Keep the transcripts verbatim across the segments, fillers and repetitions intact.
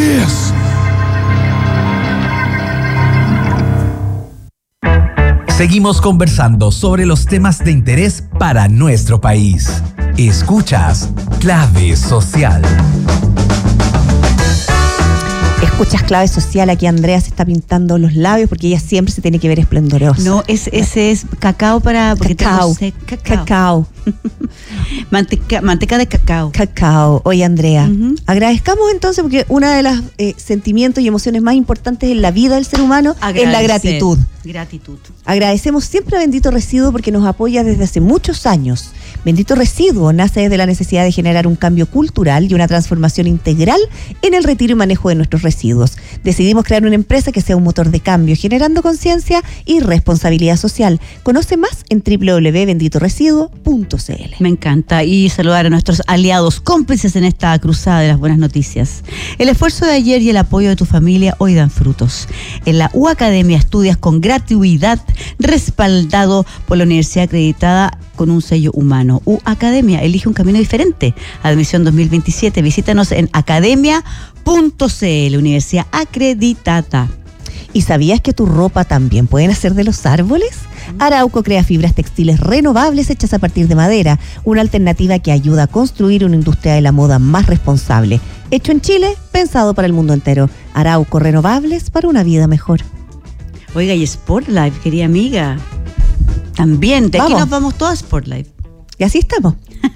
this. Seguimos conversando sobre los temas de interés para nuestro país. Escuchas Clave Social. Escuchas Clave Social, aquí Andrea se está pintando los labios porque ella siempre se tiene que ver esplendorosa. No, es, ese es cacao para... Porque cacao, tengo sed. Cacao. cacao. Manteca, manteca de cacao. Cacao. Oye, Andrea, Uh-huh. agradezcamos entonces porque uno de los eh, sentimientos y emociones más importantes en la vida del ser humano Agradecer. es la gratitud. Gratitud. Agradecemos siempre a Bendito Residuo porque nos apoya desde hace muchos años. Bendito Residuo nace desde la necesidad de generar un cambio cultural y una transformación integral en el retiro y manejo de nuestros residuos. Decidimos crear una empresa que sea un motor de cambio, generando conciencia y responsabilidad social. Conoce más en doble u doble u doble u punto bendito residuo punto c l. Me encanta. Y saludar a nuestros aliados, cómplices en esta cruzada de las buenas noticias. El esfuerzo de ayer y el apoyo de tu familia hoy dan frutos. En la U Academia estudias con gratuidad, respaldado por la universidad acreditada con un sello humano. U Academia, elige un camino diferente. Admisión dos mil veintisiete. Visítanos en academia punto c l, universidad acreditada. ¿Y sabías que tu ropa también pueden hacer de los árboles? Arauco crea fibras textiles renovables hechas a partir de madera, una alternativa que ayuda a construir una industria de la moda más responsable. Hecho en Chile, pensado para el mundo entero. Arauco, renovables para una vida mejor. Oiga, y Sportlife, querida amiga. También, de aquí Vamos. nos vamos todos a Sportlife. Y así estamos.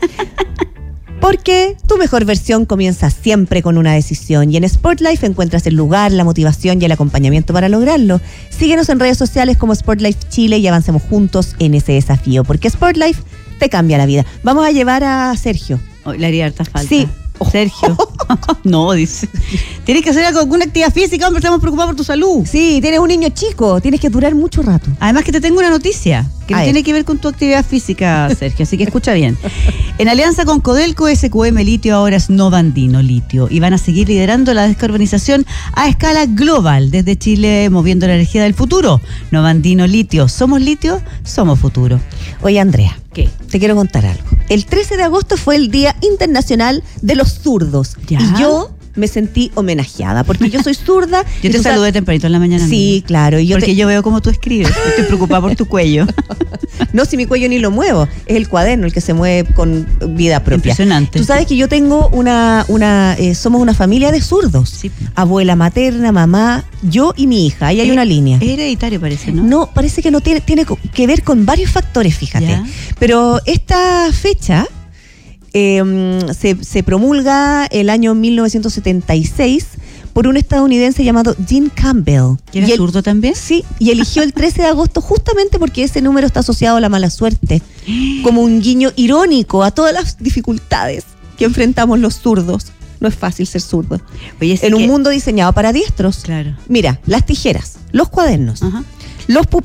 Porque tu mejor versión comienza siempre con una decisión y en Sportlife encuentras el lugar, la motivación y el acompañamiento para lograrlo. Síguenos en redes sociales como Sportlife Chile y avancemos juntos en ese desafío, porque Sportlife te cambia la vida. Vamos a llevar a Sergio. Oh, le haría harta falta. Sí. Sergio. No, dice. Tienes que hacer algo, alguna actividad física, hombre, estamos preocupados por tu salud. Sí, tienes un niño chico, tienes que durar mucho rato. Además que te tengo una noticia que A tiene ver. que ver con tu actividad física, Sergio, así que escucha bien. En alianza con Codelco, S Q M Litio ahora es Novandino Litio y van a seguir liderando la descarbonización a escala global desde Chile, moviendo la energía del futuro. Novandino Litio, somos litio, somos futuro. Oye, Andrea, ¿Qué? te quiero contar algo. El trece de agosto fue el Día Internacional de los Zurdos. ¿Ya? Y yo me sentí homenajeada porque yo soy zurda. Yo y te tú saludé sabes- tempranito en la mañana. Sí, amiga. claro. Y yo Porque te- yo veo cómo tú escribes. Estoy preocupada por tu cuello. No, si mi cuello ni lo muevo, es el cuaderno el que se mueve con vida propia. Impresionante. Tú sabes que yo tengo una, una eh, somos una familia de zurdos. Sí. Abuela materna, mamá, yo y mi hija. Ahí hay Eh, una línea. Es hereditario, parece, ¿no? No, parece que no tiene, tiene co- que ver con varios factores, fíjate. Ya. Pero esta fecha eh, se, se promulga el año mil novecientos setenta y seis por un estadounidense llamado Gene Campbell. ¿Y era Y él- zurdo también? Sí, y eligió el trece de agosto justamente porque ese número está asociado a la mala suerte, como un guiño irónico a todas las dificultades que enfrentamos los zurdos. No es fácil ser zurdo. Oye, sí En un que- mundo diseñado para diestros. Claro. Mira, las tijeras, los cuadernos, Ajá. los pupitres,